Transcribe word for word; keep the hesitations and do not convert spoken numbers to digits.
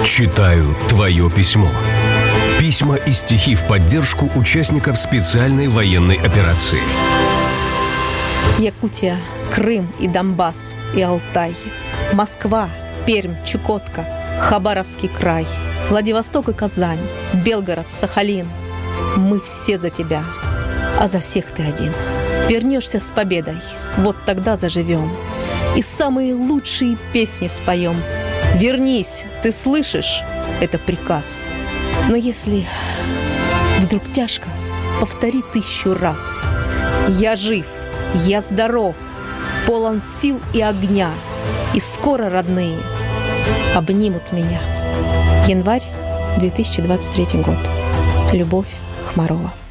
Читаю твое письмо. Письма и стихи в поддержку участников специальной военной операции. Якутия, Крым и Донбасс, и Алтай, Москва, Пермь, Чукотка, Хабаровский край, Владивосток и Казань, Белгород, Сахалин. Мы все за тебя, а за всех ты один. Вернешься с победой, вот тогда заживем, и самые лучшие песни споем. Вернись, ты слышишь? Это приказ. Но если вдруг тяжко, повтори тысячу раз. Я жив, я здоров, полон сил и огня, и скоро родные обнимут меня. Январь две тысячи двадцать третий год. Любовь Хмарова.